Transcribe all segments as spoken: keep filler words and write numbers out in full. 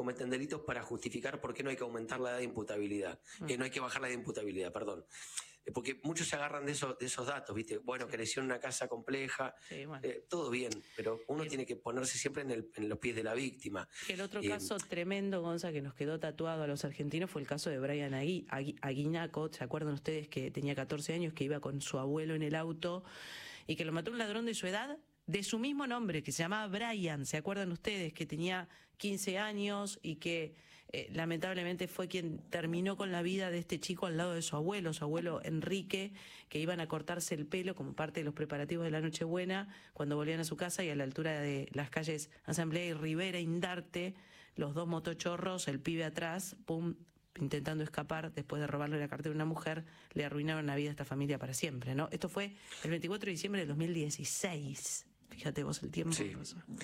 cometen delitos para justificar por qué no hay que aumentar la edad de imputabilidad. Mm. Eh, no hay que bajar la edad de imputabilidad, perdón. Eh, porque muchos se agarran de esos, de esos datos, ¿viste? Bueno, sí. creció en una casa compleja, sí, bueno. eh, todo bien, pero uno sí. tiene que ponerse siempre en, el, en los pies de la víctima. El otro eh, caso tremendo, Gonza, que nos quedó tatuado a los argentinos fue el caso de Brian Agui, Agui, Aguinaco. ¿Se acuerdan ustedes que tenía catorce años, que iba con su abuelo en el auto y que lo mató un ladrón de su edad? De su mismo nombre, que se llamaba Brian, ¿se acuerdan ustedes? Que tenía quince años y que eh, lamentablemente fue quien terminó con la vida de este chico al lado de su abuelo, su abuelo Enrique, que iban a cortarse el pelo como parte de los preparativos de la Nochebuena, cuando volvían a su casa, y a la altura de las calles Asamblea y Rivera, Indarte, los dos motochorros, el pibe atrás, pum, intentando escapar después de robarle la cartera a una mujer, le arruinaron la vida a esta familia para siempre, ¿no? Esto fue el veinticuatro de diciembre del dos mil dieciséis. Fíjate vos el tiempo. Sí.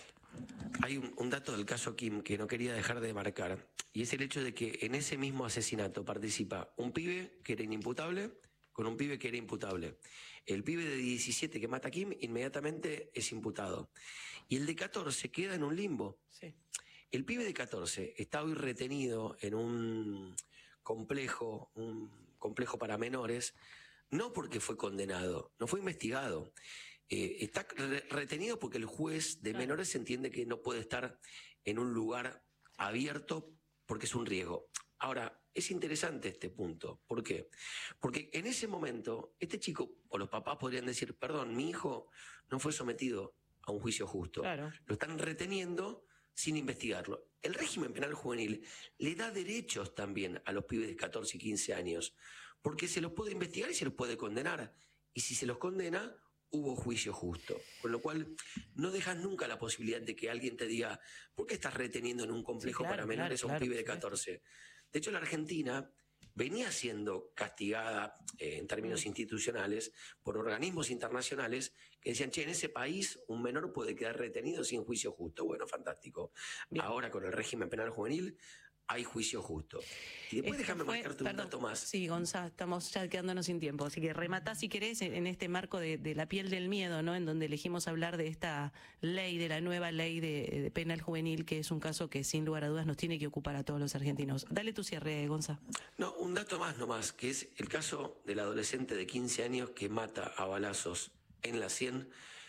Hay un, un dato del caso Kim que no quería dejar de marcar, y es el hecho de que en ese mismo asesinato participa un pibe que era inimputable con un pibe que era imputable. El pibe de diecisiete que mata a Kim inmediatamente es imputado. Y el de catorce queda en un limbo. Sí. El pibe de catorce está hoy retenido en un complejo, un complejo para menores, no porque fue condenado, no fue investigado. Eh, está re retenido porque el juez de claro. menores entiende que no puede estar en un lugar abierto porque es un riesgo. Ahora, es interesante este punto. ¿Por qué? Porque en ese momento, este chico, o los papás podrían decir, perdón, mi hijo no fue sometido a un juicio justo. Claro. Lo están reteniendo sin investigarlo. El régimen penal juvenil le da derechos también a los pibes de catorce y quince años, porque se los puede investigar y se los puede condenar. Y si se los condena, hubo juicio justo. Con lo cual, no dejas nunca la posibilidad de que alguien te diga, ¿por qué estás reteniendo en un complejo sí, claro, para menores claro, a un claro, pibe de catorce? De hecho, la Argentina venía siendo castigada eh, en términos institucionales por organismos internacionales que decían, che, en ese país un menor puede quedar retenido sin juicio justo. Bueno, fantástico. Bien. Ahora con el régimen penal juvenil hay juicio justo. Y después Esto déjame fue, marcarte perdón, un dato más. Sí, Gonza, estamos ya quedándonos sin tiempo, así que rematá si querés en este marco de, de la piel del miedo, ¿no? En donde elegimos hablar de esta ley, de la nueva ley de, de penal juvenil, que es un caso que sin lugar a dudas nos tiene que ocupar a todos los argentinos. Dale tu cierre, Gonza. No, un dato más nomás, que es el caso del adolescente de quince años que mata a balazos en la cien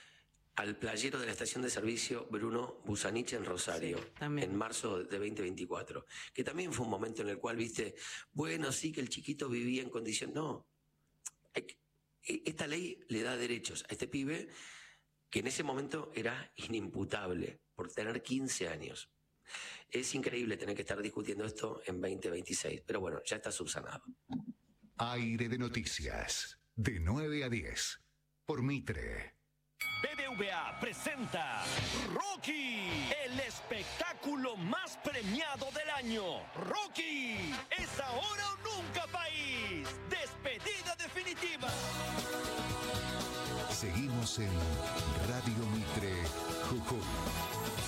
al playero de la estación de servicio Bruno Busanich en Rosario, sí, en marzo de veinte veinticuatro. Que también fue un momento en el cual, viste, bueno, sí que el chiquito vivía en condiciones... No, esta ley le da derechos a este pibe que en ese momento era inimputable por tener quince años. Es increíble tener que estar discutiendo esto en veinte veintiséis, pero bueno, ya está subsanado. Aire de Noticias, de nueve a diez, por Mitre. B B V A presenta Rocky, el espectáculo más premiado del año. Rocky, es ahora o nunca, país. Despedida definitiva. Seguimos en Radio Mitre, Jujuy.